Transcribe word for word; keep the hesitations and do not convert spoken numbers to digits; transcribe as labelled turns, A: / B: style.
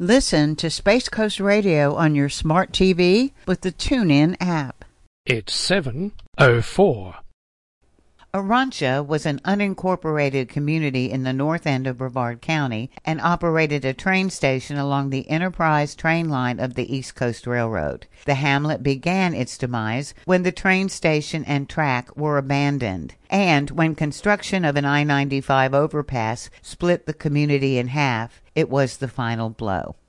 A: Listen to Space Coast Radio on your smart T V with the TuneIn app.
B: It's seven oh four.
A: Aransha was an unincorporated community in the north end of Brevard County and operated a train station along the Enterprise train line of the East Coast Railroad. The hamlet began its demise when the train station and track were abandoned, and when construction of an I ninety-five overpass split the community in half. It was the final blow.